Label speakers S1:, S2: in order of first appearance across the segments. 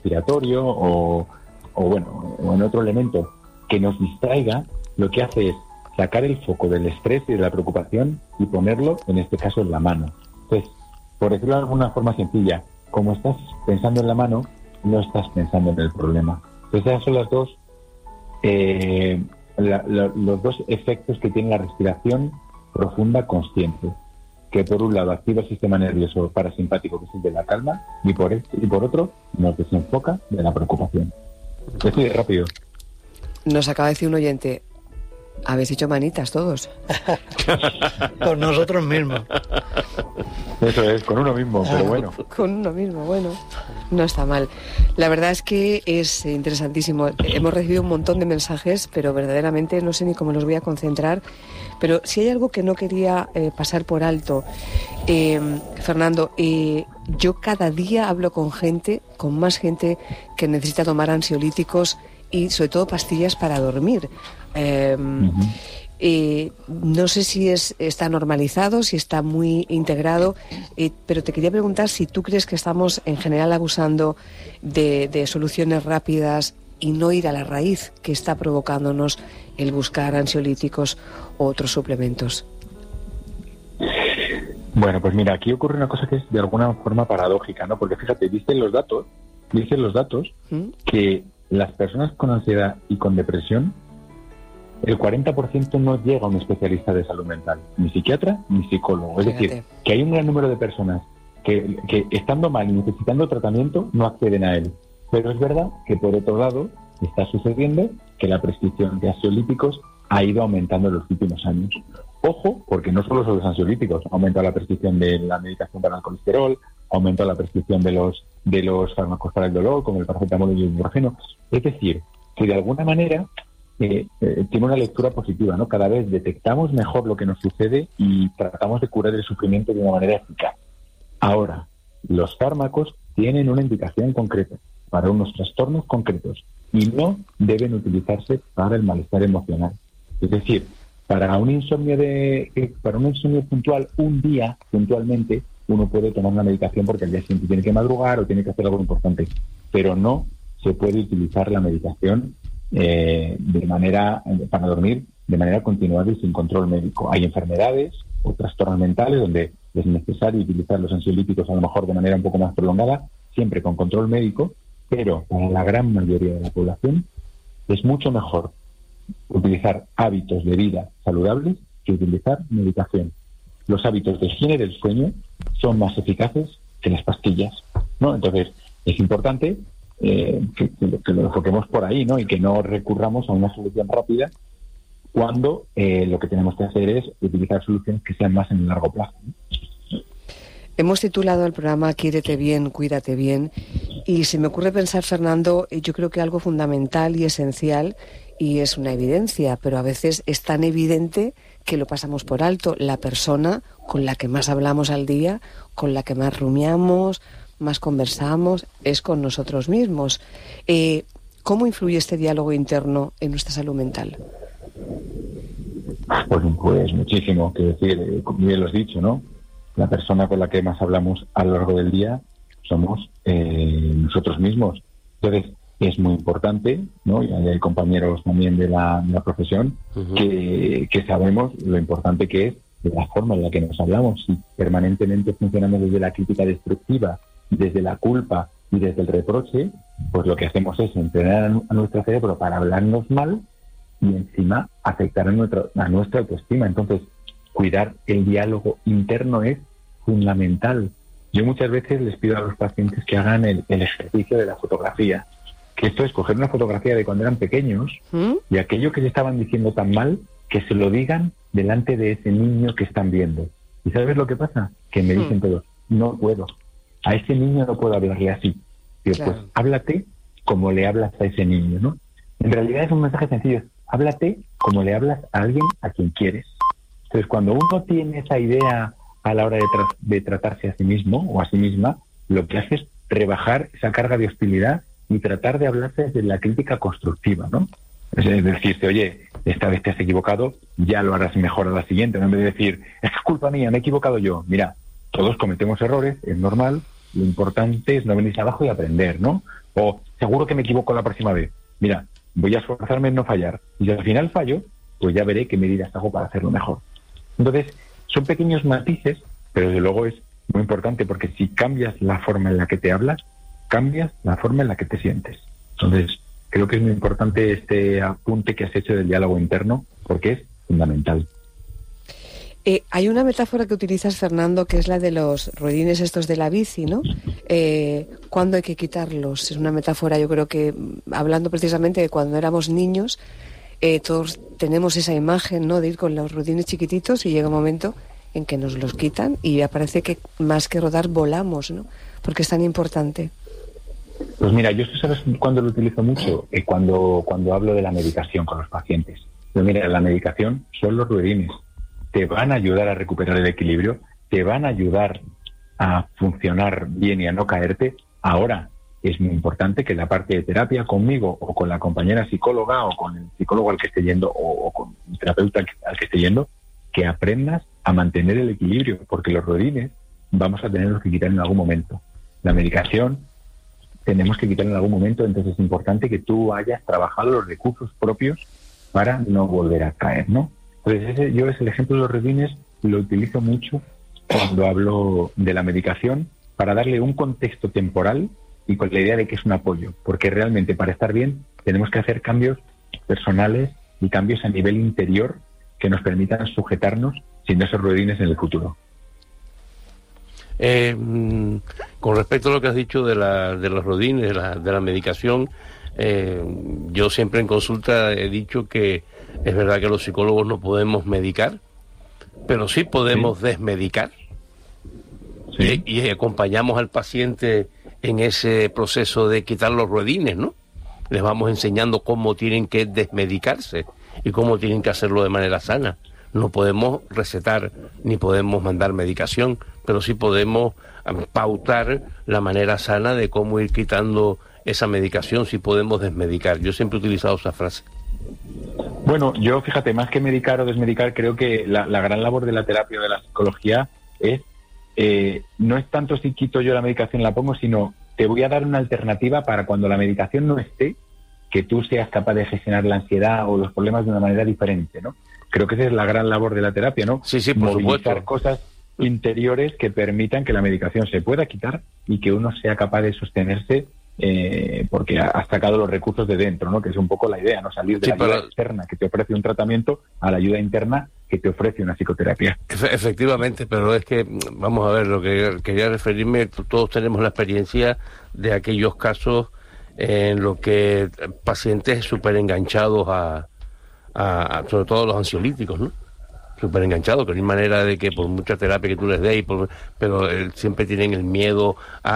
S1: respiratorio o en otro elemento que nos distraiga, lo que hace es sacar el foco del estrés y de la preocupación y ponerlo, en este caso, en la mano. Entonces, por decirlo de alguna forma sencilla, como estás pensando en la mano, no estás pensando en el problema. Entonces, esas son las dos, los dos efectos que tiene la respiración profunda consciente, que por un lado activa el sistema nervioso parasimpático, que es el de la calma, y por otro nos desenfoca de la preocupación. Estoy rápido.
S2: Nos acaba de decir un oyente, habéis hecho manitas todos.
S3: Con nosotros mismos.
S1: Eso es, con uno mismo, pero bueno.
S2: Con uno mismo, bueno. No está mal. La verdad es que es interesantísimo. Hemos recibido un montón de mensajes, pero verdaderamente no sé ni cómo los voy a concentrar. Pero si hay algo que no quería pasar por alto, Fernando, yo cada día hablo con más gente que necesita tomar ansiolíticos y sobre todo pastillas para dormir. No sé si está normalizado, si está muy integrado, pero te quería preguntar si tú crees que estamos en general abusando de soluciones rápidas y no ir a la raíz que está provocándonos el buscar ansiolíticos u otros suplementos.
S1: Bueno, pues mira, aquí ocurre una cosa que es de alguna forma paradójica, ¿no? Porque fíjate, dicen los datos que las personas con ansiedad y con depresión, el 40% no llega a un especialista de salud mental, ni psiquiatra ni psicólogo. Es decir, que hay un gran número de personas que estando mal y necesitando tratamiento no acceden a él. Pero es verdad que por otro lado está sucediendo que la prescripción de ansiolíticos ha ido aumentando en los últimos años. Ojo, porque no solo son los ansiolíticos, ha aumentado la prescripción de la medicación para el colesterol, ha aumentado la prescripción de los fármacos para el dolor, como el paracetamol y el ibuprofeno. Es decir, que de alguna manera tiene una lectura positiva, ¿no? Cada vez detectamos mejor lo que nos sucede y tratamos de curar el sufrimiento de una manera eficaz. Ahora, los fármacos tienen una indicación concreta para unos trastornos concretos y no deben utilizarse para el malestar emocional. Es decir, para un insomnio puntual, un día puntualmente, uno puede tomar una medicación porque al día siguiente tiene que madrugar o tiene que hacer algo importante, pero no se puede utilizar la medicación para dormir de manera continuada y sin control médico. Hay enfermedades o trastornos mentales donde es necesario utilizar los ansiolíticos a lo mejor de manera un poco más prolongada, siempre con control médico, pero para la gran mayoría de la población es mucho mejor utilizar hábitos de vida saludables que utilizar medicación. Los hábitos de higiene del sueño son más eficaces que las pastillas, ¿no? Entonces, es importante que lo enfoquemos por ahí, ¿no? Y que no recurramos a una solución rápida cuando lo que tenemos que hacer es utilizar soluciones que sean más en el largo plazo, ¿no?
S2: Hemos titulado el programa Quiérete bien, cuídate bien, y se me ocurre pensar, Fernando, yo creo que algo fundamental y esencial, y es una evidencia, pero a veces es tan evidente que lo pasamos por alto. La persona con la que más hablamos al día, con la que más rumiamos, más conversamos, es con nosotros mismos. ¿Cómo influye este diálogo interno en nuestra salud mental?
S1: Pues muchísimo, que decir, como bien lo has dicho, ¿no? La persona con la que más hablamos a lo largo del día somos nosotros mismos. Entonces, es muy importante, ¿no? Y hay compañeros también de la profesión que sabemos lo importante que es de la forma en la que nos hablamos. Si permanentemente funcionamos desde la crítica destructiva, desde la culpa y desde el reproche, pues lo que hacemos es entrenar a nuestro cerebro para hablarnos mal y encima afectar a nuestra autoestima. Entonces, cuidar el diálogo interno es fundamental. Yo muchas veces les pido a los pacientes que hagan el ejercicio de la fotografía, que esto es coger una fotografía de cuando eran pequeños y aquello que se estaban diciendo tan mal, que se lo digan delante de ese niño que están viendo. ¿Y sabes lo que pasa? Que me dicen todos, no puedo, a ese niño no puedo hablarle así. Digo, claro. Pues háblate como le hablas a ese niño, ¿no? En realidad es un mensaje sencillo, háblate como le hablas a alguien a quien quieres. Entonces, cuando uno tiene esa idea a la hora de tratarse a sí mismo o a sí misma, lo que hace es rebajar esa carga de hostilidad y tratar de hablarse desde la crítica constructiva, ¿no? Es decirte, oye, esta vez te has equivocado, ya lo harás mejor a la siguiente, ¿no? En vez de decir, es culpa mía, me he equivocado yo. Mira, todos cometemos errores, es normal, lo importante es no venirse abajo y aprender, ¿no? O seguro que me equivoco la próxima vez. Mira, voy a esforzarme en no fallar. Y si al final fallo, pues ya veré qué medidas hago para hacerlo mejor. Entonces, son pequeños matices, pero desde luego es muy importante, porque si cambias la forma en la que te hablas, cambias la forma en la que te sientes. Entonces, creo que es muy importante este apunte que has hecho del diálogo interno, porque es fundamental.
S2: Hay una metáfora que utilizas, Fernando, que es la de los ruedines estos de la bici, ¿no? ¿Cuándo hay que quitarlos? Es una metáfora, yo creo que, hablando precisamente de cuando éramos niños, todos tenemos esa imagen, ¿no?, de ir con los ruedines chiquititos y llega un momento en que nos los quitan y ya parece que más que rodar volamos, ¿no? Porque es tan importante.
S1: Pues mira, yo sabes cuándo lo utilizo mucho, cuando hablo de la medicación con los pacientes. Pero mira, la medicación son los ruedines. Te van a ayudar a recuperar el equilibrio, te van a ayudar a funcionar bien y a no caerte. Ahora es muy importante que la parte de terapia conmigo o con la compañera psicóloga o con el psicólogo al que esté yendo o con el terapeuta al que esté yendo, que aprendas a mantener el equilibrio, porque los ruedines vamos a tenerlos que quitar en algún momento. La medicación tenemos que quitar en algún momento, entonces es importante que tú hayas trabajado los recursos propios para no volver a caer, ¿no? Entonces yo el ejemplo de los ruedines lo utilizo mucho cuando hablo de la medicación para darle un contexto temporal y con la idea de que es un apoyo, porque realmente para estar bien tenemos que hacer cambios personales y cambios a nivel interior que nos permitan sujetarnos sin esos ruedines en el futuro.
S4: Con respecto a lo que has dicho de los rodines, de la medicación, yo siempre en consulta he dicho que es verdad que los psicólogos no podemos medicar, pero sí podemos desmedicar. Sí. Y acompañamos al paciente en ese proceso de quitar los ruedines, ¿no? Les vamos enseñando cómo tienen que desmedicarse y cómo tienen que hacerlo de manera sana. No podemos recetar ni podemos mandar medicación, pero sí podemos pautar la manera sana de cómo ir quitando esa medicación, si podemos desmedicar. Yo siempre he utilizado esa frase.
S1: Bueno, yo fíjate, más que medicar o desmedicar, creo que la gran labor de la terapia o de la psicología es no es tanto si quito yo la medicación la pongo, sino te voy a dar una alternativa para cuando la medicación no esté, que tú seas capaz de gestionar la ansiedad o los problemas de una manera diferente, ¿no? Creo que esa es la gran labor de la terapia, ¿no?
S4: Sí, por
S1: movilizar
S4: supuesto.
S1: Cosas interiores que permitan que la medicación se pueda quitar y que uno sea capaz de sostenerse porque has sacado los recursos de dentro, ¿no? Que es un poco la idea, ¿no? Salir de la ayuda externa que te ofrece un tratamiento a la ayuda interna que te ofrece una psicoterapia.
S4: Efectivamente, pero es que, vamos a ver, lo que quería referirme, todos tenemos la experiencia de aquellos casos en los que pacientes súper enganchados a sobre todo los ansiolíticos, ¿no? Súper enganchados, que no hay manera de que por mucha terapia que tú les des, pero siempre tienen el miedo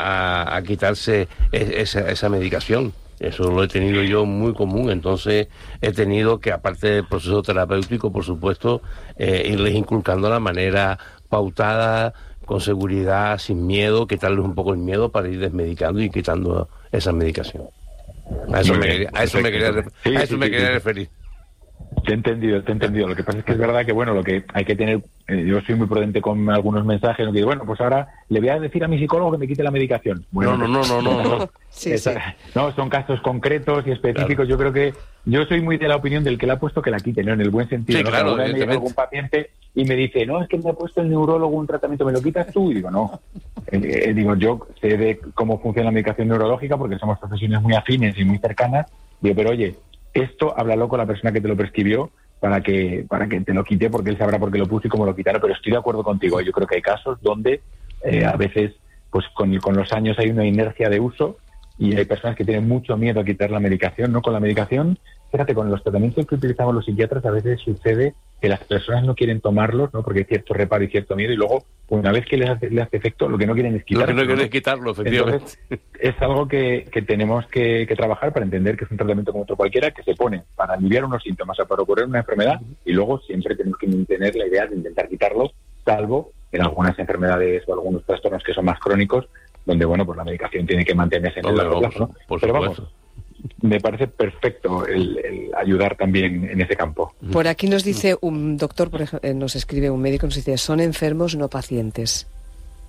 S4: a quitarse esa medicación. Eso lo he tenido yo muy común, entonces he tenido que, aparte del proceso terapéutico, por supuesto, irles inculcando la manera pautada, con seguridad, sin miedo, quitarles un poco el miedo para ir desmedicando y quitando esa medicación. A eso me quería referir.
S1: Te he entendido. Lo que pasa es que es verdad que, bueno, lo que hay que tener... yo soy muy prudente con algunos mensajes, ¿no? Que bueno, pues ahora le voy a decir a mi psicólogo que me quite la medicación. Bueno,
S4: no.
S2: Sí.
S1: No, son casos concretos y específicos. Claro. Yo creo que... Yo soy muy de la opinión del que la ha puesto que la quite, ¿no? En el buen sentido.
S4: Sí,
S1: ¿no?
S4: claro,
S1: me llega algún paciente y me dice, no, es que me ha puesto el neurólogo un tratamiento, ¿me lo quitas tú? Y digo, no. Digo, yo sé de cómo funciona la medicación neurológica porque somos profesiones muy afines y muy cercanas. Digo, pero oye, esto háblalo con la persona que te lo prescribió para que te lo quite, porque él sabrá por qué lo puso y cómo lo quitaron. Pero estoy de acuerdo contigo. Yo creo que hay casos donde a veces pues con los años hay una inercia de uso y hay personas que tienen mucho miedo a quitar la medicación, ¿no? Con la medicación, fíjate, con los tratamientos que utilizamos los psiquiatras a veces sucede que las personas no quieren tomarlos, ¿no? Porque hay cierto reparo y cierto miedo, y luego, una vez que les hace efecto, lo que no quieren es quitarlo.
S4: Lo que no quieren es quitarlo, efectivamente.
S1: Entonces, es algo que tenemos que trabajar para entender que es un tratamiento como otro cualquiera, que se pone para aliviar unos síntomas, para curar una enfermedad, y luego siempre tenemos que mantener la idea de intentar quitarlo, salvo en algunas enfermedades o algunos trastornos que son más crónicos, donde, bueno, pues la medicación tiene que mantenerse en el largo plazo, ¿no?
S4: Por
S1: Pero
S4: supuesto.
S1: Vamos, me parece perfecto el ayudar también en ese campo.
S2: Por aquí nos dice un doctor, por ejemplo, nos escribe un médico, nos dice, son enfermos, no pacientes.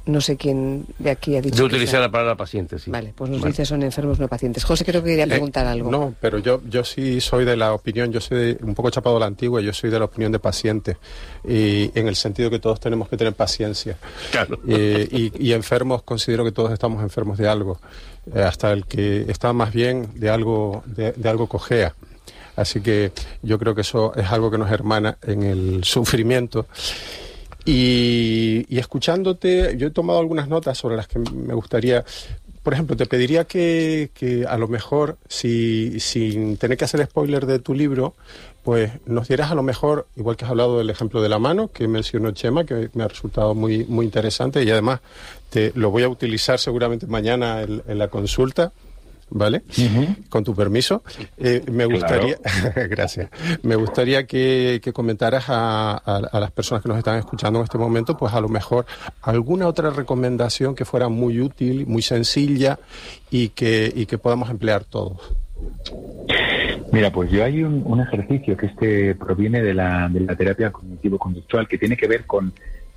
S2: No sé quién de aquí ha dicho.
S4: De utilizar la palabra paciente, sí.
S2: Vale, pues nos dice son enfermos, no pacientes. José, creo que quería preguntar algo.
S5: No, pero yo sí soy de la opinión, yo soy un poco chapado a la antigua, yo soy de la opinión de paciente, y en el sentido que todos tenemos que tener paciencia.
S4: Claro.
S5: Y enfermos, considero que todos estamos enfermos de algo, hasta el que está más bien de algo cojea. Así que yo creo que eso es algo que nos hermana en el sufrimiento. Y escuchándote, yo he tomado algunas notas sobre las que me gustaría. Por ejemplo, te pediría que a lo mejor, sin tener que hacer spoiler de tu libro, pues nos dieras a lo mejor, igual que has hablado del ejemplo de la mano, que mencionó Chema, que me ha resultado muy, muy interesante, y además lo voy a utilizar seguramente mañana en la consulta, ¿vale? Uh-huh. Con tu permiso. Me gustaría, claro. Gracias. Me gustaría que comentaras a las personas que nos están escuchando en este momento, pues a lo mejor alguna otra recomendación que fuera muy útil, muy sencilla y que podamos emplear todos.
S1: Mira, pues yo hay un ejercicio que proviene de la terapia cognitivo-conductual, que tiene que ver con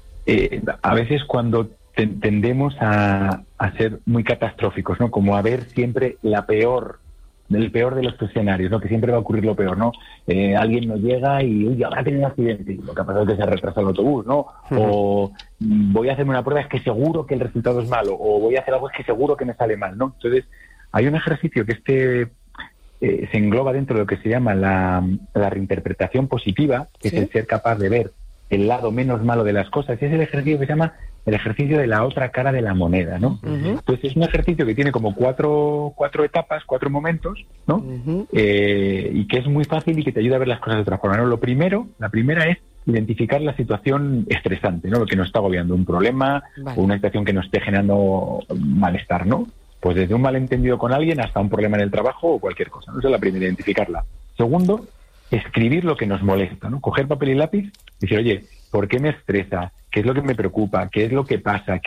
S1: a veces cuando tendemos a ser muy catastróficos, ¿no? Como a ver siempre el peor de los escenarios, ¿no? Que siempre va a ocurrir lo peor, ¿no? Alguien no llega y, uy, habrá tenido un accidente, y lo que ha pasado es que se ha retrasado el autobús, ¿no? Uh-huh. O voy a hacerme una prueba, es que seguro que el resultado es malo, o voy a hacer algo, es que seguro que me sale mal, ¿no? Entonces, hay un ejercicio que se engloba dentro de lo que se llama la reinterpretación positiva, que ¿sí? Es el ser capaz de ver el lado menos malo de las cosas. Y es el ejercicio que se llama el ejercicio de la otra cara de la moneda, ¿no? Uh-huh. Entonces es un ejercicio que tiene como cuatro etapas, 4 momentos, ¿no? Uh-huh. Y que es muy fácil y que te ayuda a ver las cosas de otra forma, ¿no? La primera es identificar la situación estresante, ¿no? Lo que nos está agobiando, un problema, vale, o una situación que nos esté generando malestar, ¿no? Pues desde un malentendido con alguien hasta un problema en el trabajo o cualquier cosa, ¿no? Esa es la primera, identificarla. Segundo, escribir lo que nos molesta, ¿no? Coger papel y lápiz y decir, oye, ¿por qué me estresa? ¿Qué es lo que me preocupa? ¿Qué es lo que pasa?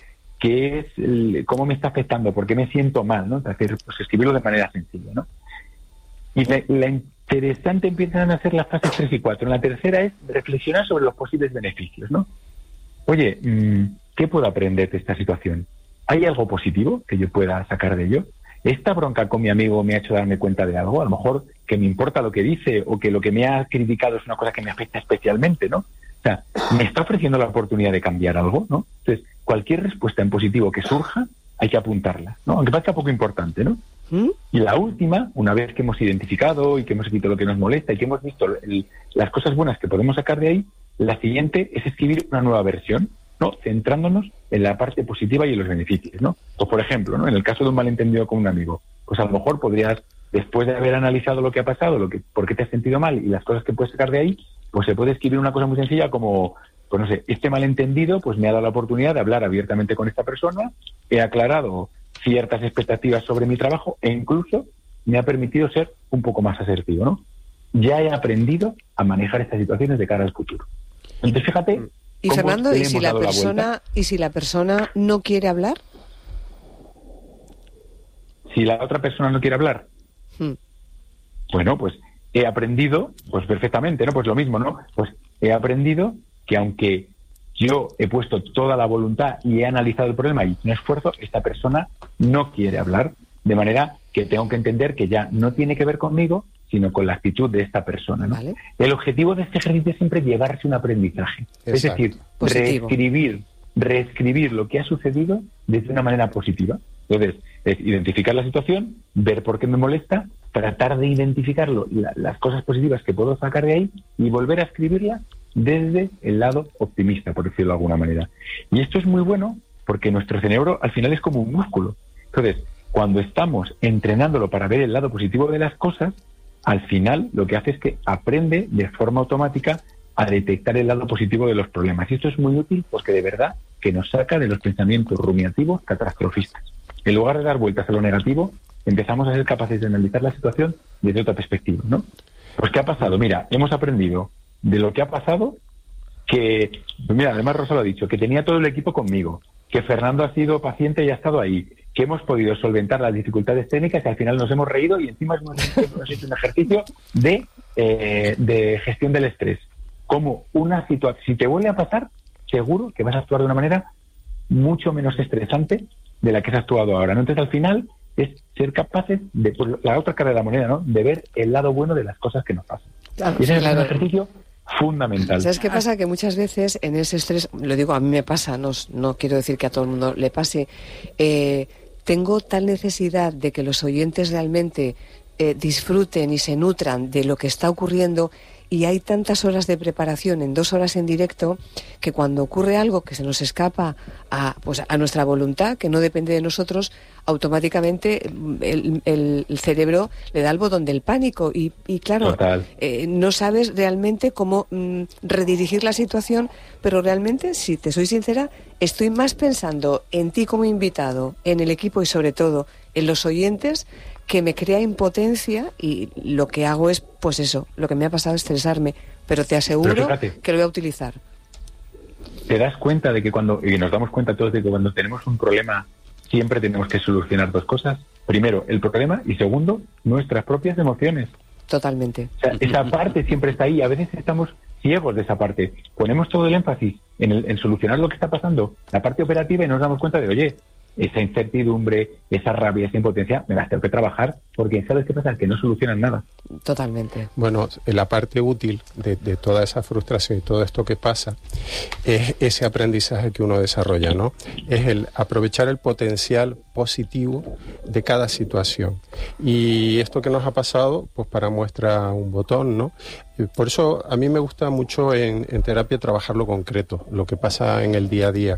S1: ¿Cómo me está afectando? ¿Por qué me siento mal? ¿No? Es decir, pues escribirlo de manera sencilla, ¿no? Y la interesante empiezan a ser las fases 3 y 4. En la tercera es reflexionar sobre los posibles beneficios, ¿no? Oye, ¿qué puedo aprender de esta situación? ¿Hay algo positivo que yo pueda sacar de ello? ¿Esta bronca con mi amigo me ha hecho darme cuenta de algo? A lo mejor que me importa lo que dice o que lo que me ha criticado es una cosa que me afecta especialmente, ¿no? O sea, ¿me está ofreciendo la oportunidad de cambiar algo, no? Entonces, cualquier respuesta en positivo que surja, hay que apuntarla, ¿no? Aunque parezca poco importante, ¿no? Y la última, una vez que hemos identificado y que hemos escrito lo que nos molesta y que hemos visto las cosas buenas que podemos sacar de ahí, la siguiente es escribir una nueva versión, ¿no? Centrándonos en la parte positiva y en los beneficios, ¿no? O por ejemplo, ¿no? En el caso de un malentendido con un amigo, pues a lo mejor podrías, después de haber analizado lo que ha pasado, por qué te has sentido mal y las cosas que puedes sacar de ahí, pues se puede escribir una cosa muy sencilla como, pues no sé, este malentendido pues me ha dado la oportunidad de hablar abiertamente con esta persona, he aclarado ciertas expectativas sobre mi trabajo e incluso me ha permitido ser un poco más asertivo, ¿no? Ya he aprendido a manejar estas situaciones de cara al futuro. Entonces, fíjate.
S2: Y Fernando, ¿y si la persona no quiere hablar? Si la otra persona no quiere hablar, bueno, pues he aprendido, pues perfectamente, ¿no? Pues lo mismo, ¿no? Pues he aprendido que aunque yo he puesto toda la voluntad y he analizado el problema y un esfuerzo, esta persona no quiere hablar, de manera que tengo que entender que ya no tiene que ver conmigo, sino con la actitud de esta persona, ¿no? Vale. El objetivo de este ejercicio es siempre llevarse un aprendizaje. Exacto. Es decir, reescribir lo que ha sucedido desde una manera positiva. Entonces, es identificar la situación, ver por qué me molesta, tratar de identificar las cosas positivas que puedo sacar de ahí y volver a escribirla desde el lado optimista, por decirlo de alguna manera. Y esto es muy bueno porque nuestro cerebro al final es como un músculo. Entonces, cuando estamos entrenándolo para ver el lado positivo de las cosas, al final lo que hace es que aprende de forma automática a detectar el lado positivo de los problemas. Y esto es muy útil porque de verdad que nos saca de los pensamientos rumiativos catastrofistas. En lugar de dar vueltas a lo negativo, empezamos a ser capaces de analizar la situación desde otra perspectiva, ¿no? Pues ¿qué ha pasado? Mira, hemos aprendido de lo que ha pasado que, pues mira, además Rosa lo ha dicho, que tenía todo el equipo conmigo, que Fernando ha sido paciente y ha estado ahí, que hemos podido solventar las dificultades técnicas y al final nos hemos reído y encima hemos hecho un ejercicio de gestión del estrés. Como una situación, si te vuelve a pasar, seguro que vas a actuar de una manera
S1: mucho menos estresante de la que has actuado ahora, ¿no? Entonces, al final, es ser capaces de, pues, la otra cara de la moneda, ¿no? De ver el lado bueno de las cosas que nos pasan.
S2: Claro,
S1: y ese es
S2: claro.
S1: un ejercicio fundamental.
S2: ¿Sabes qué pasa? Que muchas veces en ese estrés, lo digo, a mí me pasa, no quiero decir que a todo el mundo le pase, tengo tal necesidad de que los oyentes realmente disfruten y se nutran de lo que está ocurriendo, y hay tantas horas de preparación en 2 horas en directo, que cuando ocurre algo que se nos escapa a nuestra voluntad, que no depende de nosotros, automáticamente el cerebro le da el botón del pánico y claro, no sabes realmente cómo redirigir la situación, pero realmente, si te soy sincera, estoy más pensando en ti como invitado, en el equipo y sobre todo en los oyentes, que me crea impotencia, y lo que hago es, pues eso, lo que me ha pasado, estresarme, pero te aseguro que lo voy a utilizar.
S1: Te das cuenta de que y nos damos cuenta todos de que cuando tenemos un problema siempre tenemos que solucionar 2 cosas. Primero, el problema, y segundo, nuestras propias emociones.
S2: Totalmente.
S1: O sea, esa parte siempre está ahí. A veces estamos ciegos de esa parte. Ponemos todo el énfasis en solucionar lo que está pasando, la parte operativa, y nos damos cuenta de, oye, esa incertidumbre, esa rabia, esa impotencia, me las tengo que trabajar, porque ¿sabes qué pasa? Que no solucionan nada.
S2: Totalmente.
S5: Bueno, la parte útil de toda esa frustración y todo esto que pasa es ese aprendizaje que uno desarrolla, ¿no? Es el aprovechar el potencial positivo de cada situación. Y esto que nos ha pasado, pues para muestra un botón, ¿no? Por eso a mí me gusta mucho en terapia trabajar lo concreto, lo que pasa en el día a día.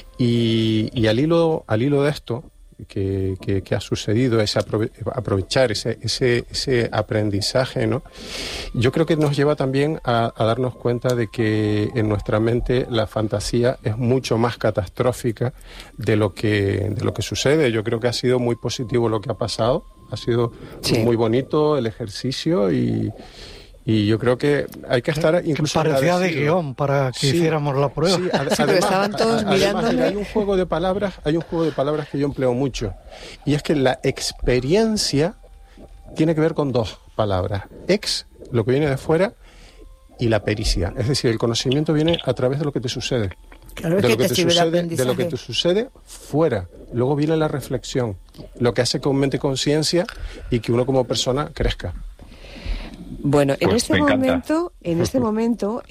S5: Y al hilo de esto que ha sucedido, ese aprovechar ese aprendizaje, ¿no? Yo creo que nos lleva también a darnos cuenta de que en nuestra mente la fantasía es mucho más catastrófica de lo que sucede. Yo creo que ha sido muy positivo lo que ha pasado, ha sido muy bonito el ejercicio, y yo creo que hay que estar incluso
S3: parecía de guión para que hiciéramos la prueba.
S5: Sí,
S2: pero estaban todos mirándome.
S5: Hay un juego de palabras que yo empleo mucho, y es que la experiencia tiene que ver con 2 palabras: lo que viene de fuera, y la pericia, es decir, el conocimiento viene a través de lo que te sucede.
S6: Claro,
S5: de lo que te sucede fuera. Luego viene la reflexión, lo que hace que aumente conciencia y que uno como persona crezca.
S2: Bueno,
S1: pues
S2: en este momento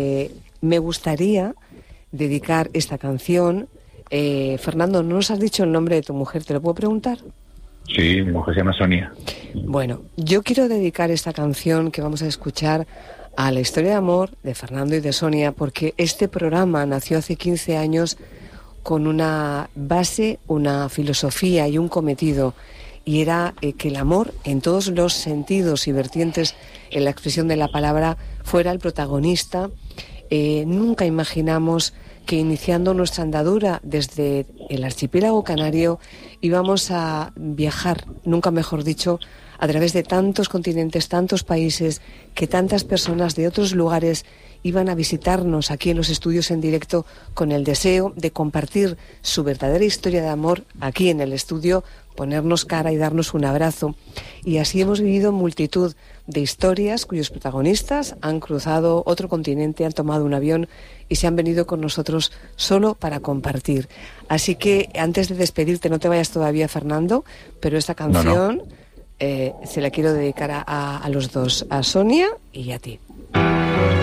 S2: me gustaría dedicar esta canción. Fernando, ¿no nos has dicho el nombre de tu mujer? ¿Te lo puedo preguntar?
S1: Sí, mi mujer se llama Sonia.
S2: Bueno, yo quiero dedicar esta canción que vamos a escuchar a la historia de amor de Fernando y de Sonia, porque este programa nació hace 15 años con una base, una filosofía y un cometido, y era que el amor, en todos los sentidos y vertientes en la expresión de la palabra, fuera el protagonista. Nunca imaginamos que iniciando nuestra andadura desde el archipiélago canario íbamos a viajar, nunca mejor dicho, a través de tantos continentes, tantos países, que tantas personas de otros lugares iban a visitarnos aquí en los estudios en directo con el deseo de compartir su verdadera historia de amor aquí en el estudio, ponernos cara y darnos un abrazo. Y así hemos vivido multitud de historias cuyos protagonistas han cruzado otro continente, han tomado un avión y se han venido con nosotros solo para compartir. Así que antes de despedirte, no te vayas todavía, Fernando, pero esta canción se la quiero dedicar a los dos, a Sonia y a ti.